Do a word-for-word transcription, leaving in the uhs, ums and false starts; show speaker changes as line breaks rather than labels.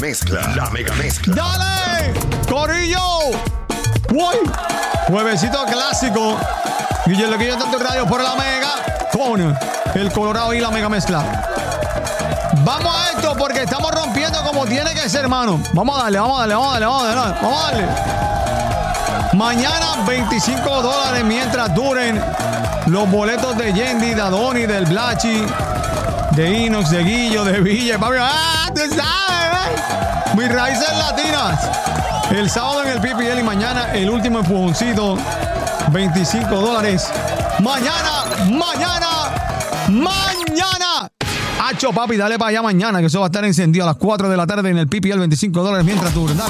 Mezcla, la mega mezcla.
¡Dale! ¡Corillo! ¡Uy! Juevesito clásico. Guillermo Loquillo tanto radio por la mega con el Colorado y la mega mezcla. Vamos a esto porque estamos rompiendo como tiene que ser, hermano. Vamos a darle, vamos a darle, vamos a darle, vamos a darle. Vamos a darle. Mañana veinticinco dólares mientras duren los boletos de Yendi, de Adoni, del Blachi, de Inox, de Guillo, de Villa. Papi, ¡ah! ¡Tú sabes! ¿Eh? Mis raíces latinas. El sábado en el P P L y mañana el último empujoncito. veinticinco dólares. Mañana, mañana, mañana. Hacho, papi, dale para allá mañana, que eso va a estar encendido a las cuatro de la tarde en el P P L. veinticinco dólares mientras tú. Dale.